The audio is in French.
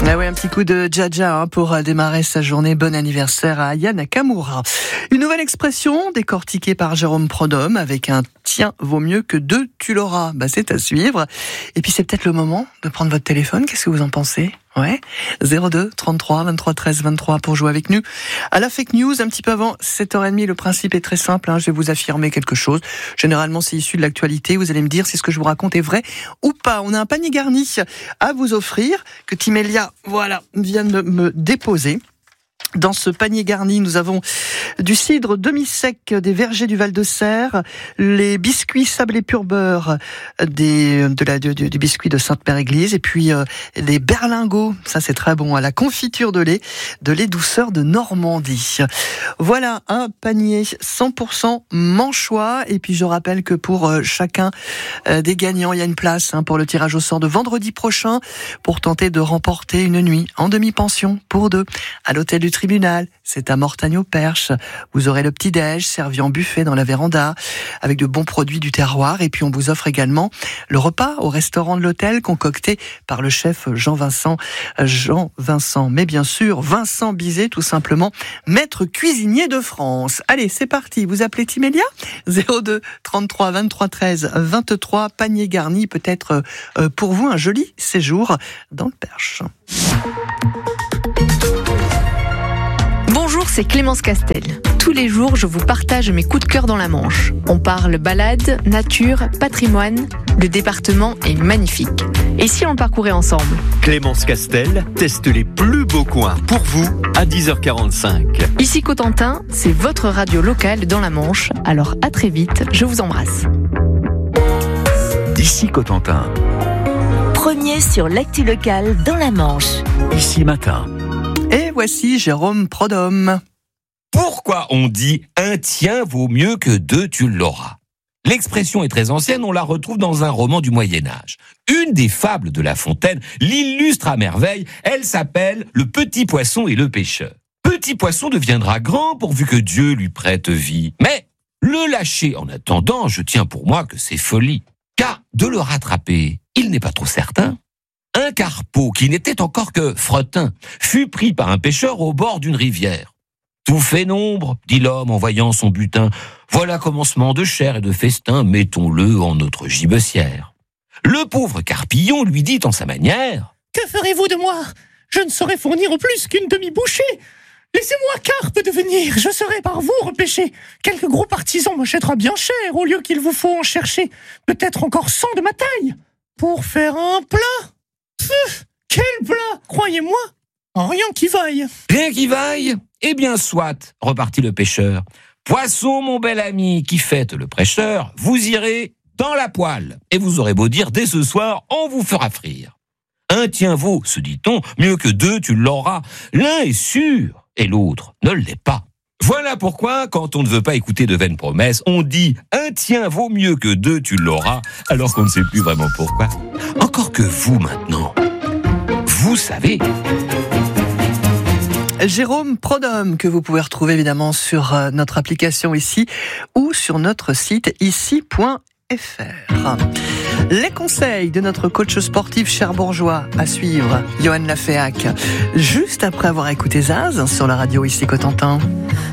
Ah ouais, un petit coup de Jaja pour démarrer sa journée. Bon anniversaire à Aya Nakamura. Une nouvelle expression décortiquée par Jérôme Prodhomme avec un « tiens, vaut mieux que deux, tu l'auras ». C'est à suivre. Et puis c'est peut-être le moment de prendre votre téléphone. Qu'est-ce que vous en pensez ? Ouais, 02 33 23 13 23 pour jouer avec nous. À la fake news, un petit peu avant 7h30, le principe est très simple. Je vais vous affirmer quelque chose. Généralement, c'est issu de l'actualité. Vous allez me dire si ce que je vous raconte est vrai ou pas. On a un panier garni à vous offrir que Timélia, vient de me déposer. Dans ce panier garni, nous avons du cidre demi-sec des vergers du Val-de-Serre, les biscuits sablés pur beurre du biscuit de Sainte-Mère-Église, et puis les berlingots, ça c'est très bon, à la confiture de lait douceur de Normandie. Voilà un panier 100% manchois, et puis je rappelle que pour chacun des gagnants, il y a une place pour le tirage au sort de vendredi prochain pour tenter de remporter une nuit en demi-pension pour deux à l'hôtel du Tribunal, c'est à Mortagne-au-Perche. Vous aurez le petit-déj servi en buffet dans la véranda avec de bons produits du terroir, et puis on vous offre également le repas au restaurant de l'hôtel concocté par le chef Jean-Vincent, mais bien sûr Vincent Bizet, tout simplement maître cuisinier de France. Allez, c'est parti, vous appelez Timélia 02 33 23 13 23, panier garni, peut-être pour vous un joli séjour dans le Perche. Bonjour, c'est Clémence Castel. Tous les jours, je vous partage mes coups de cœur dans la Manche. On parle balade, nature, patrimoine. Le département est magnifique. Et si on le parcourait ensemble ? Clémence Castel teste les plus beaux coins pour vous à 10h45. Ici Cotentin, c'est votre radio locale dans la Manche. Alors à très vite, je vous embrasse. Ici Cotentin. Premier sur l'actu locale dans la Manche. Ici Matin. Et voici Jérôme Prodhomme. Pourquoi on dit « un tien vaut mieux que deux, tu l'auras » ? L'expression est très ancienne, on la retrouve dans un roman du Moyen-Âge. Une des fables de La Fontaine l'illustre à merveille, elle s'appelle « Le petit poisson et le pêcheur ». Petit poisson deviendra grand pourvu que Dieu lui prête vie. Mais le lâcher en attendant, je tiens pour moi que c'est folie. Car de le rattraper, il n'est pas trop certain. Un carpeau, qui n'était encore que fretin, fut pris par un pêcheur au bord d'une rivière. « Tout fait nombre, dit l'homme en voyant son butin. Voilà commencement de chair et de festin, mettons-le en notre gibecière. » Le pauvre carpillon lui dit en sa manière : « Que ferez-vous de moi ? Je ne saurais fournir plus qu'une demi-bouchée. Laissez-moi carpe devenir, je serai par vous repêché. Quelque gros partisan m'achètera bien cher, au lieu qu'il vous faut en chercher. Peut-être encore 100 de ma taille. Pour faire un plat. Quel plat, croyez-moi, rien qui vaille. » « Rien qui vaille ? Eh bien soit, repartit le pêcheur. Poisson, mon bel ami, qui fête le prêcheur, vous irez dans la poêle. Et vous aurez beau dire, dès ce soir, on vous fera frire. Un tien vaut, se dit-on, mieux que deux, tu l'auras. L'un est sûr, et l'autre ne l'est pas. Voilà pourquoi, quand on ne veut pas écouter de vaines promesses, on dit « un tien vaut mieux que deux, tu l'auras », alors qu'on ne sait plus vraiment pourquoi. Encore que vous, maintenant, vous savez. Jérôme Prodhomme, que vous pouvez retrouver évidemment sur notre application ici ou sur notre site ici.fr. Les conseils de notre coach sportif cherbourgeois à suivre, Johan Laféac, juste après avoir écouté Zaz sur la radio ici Cotentin.